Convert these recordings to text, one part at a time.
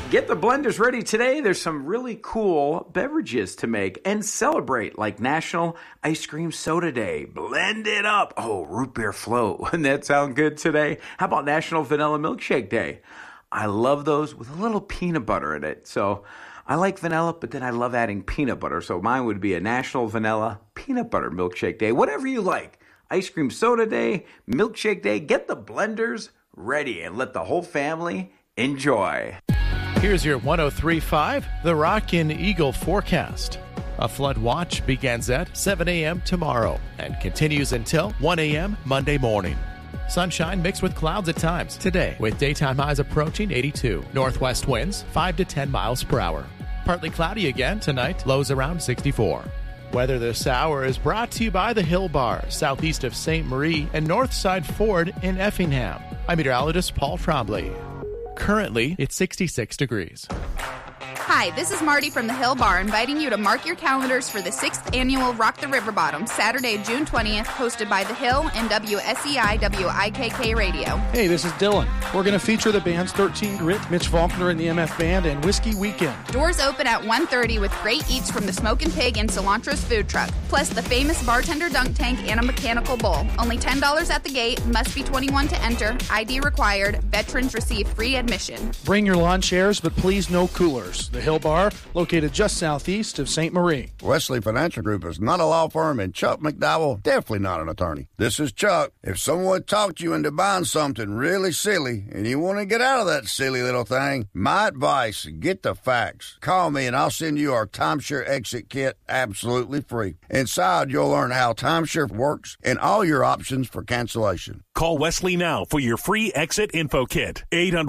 Get the blenders ready today. There's some really cool beverages to make and celebrate, like National Ice Cream Soda Day. Blend it up. Oh, root beer float. Wouldn't that sound good today? How about National Vanilla Milkshake Day? I love those with a little peanut butter in it. So I like vanilla, but then I love adding peanut butter. So mine would be a National Vanilla Peanut Butter Milkshake Day. Whatever you like. Ice Cream Soda Day, Milkshake Day. Get the blenders ready and let the whole family enjoy. Here's your 103.5 The Rockin' Eagle forecast. A flood watch begins at 7 a.m. tomorrow and continues until 1 a.m. Monday morning. Sunshine mixed with clouds at times today, with daytime highs approaching 82. Northwest winds 5 to 10 miles per hour. Partly cloudy again tonight, lows around 64. Weather this hour is brought to you by the Hill Bar, southeast of St. Marie and Northside Ford in Effingham. I'm meteorologist Paul Trombley. Currently, it's 66 degrees. Hi, this is Marty from the Hill Bar, inviting you to mark your calendars for the 6th annual Rock the River Bottom, Saturday, June 20th, hosted by The Hill and WSEI WIKK Radio. Hey, this is Dylan. We're going to feature the bands 13 Grit, Mitch Faulkner and the MF Band, and Whiskey Weekend. Doors open at 1:30 with great eats from the Smokin' Pig and Cilantro's food truck, plus the famous bartender dunk tank and a mechanical bull. Only $10 at the gate, must be 21 to enter, ID required, veterans receive free admission. Bring your lawn chairs, but please no coolers. The Hill Bar, located just southeast of St. Marie. Wesley Financial Group is not a law firm, and Chuck McDowell, definitely not an attorney. This is Chuck. If someone talked you into buying something really silly and you want to get out of that silly little thing, my advice, get the facts. Call me and I'll send you our timeshare exit kit absolutely free. Inside, you'll learn how timeshare works and all your options for cancellation. Call Wesley now for your free exit info kit.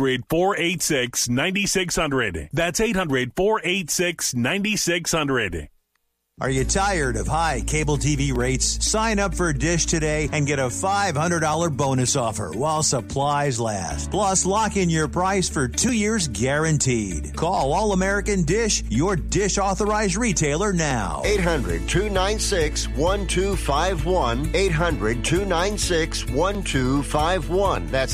800-486-9600. That's 800-486-9600. Are you tired of high cable TV rates? Sign up for Dish today and get a $500 bonus offer while supplies last. Plus, lock in your price for 2 years guaranteed. Call All American Dish, your Dish authorized retailer now. 800-296-1251. 800-296-1251. That's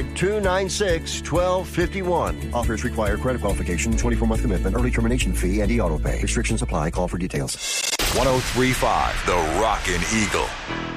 800-296-1251. Offers require credit qualification, 24-month commitment, early termination fee, and e-auto pay. Restrictions apply. Call for details. 103.5 The Rockin' Eagle.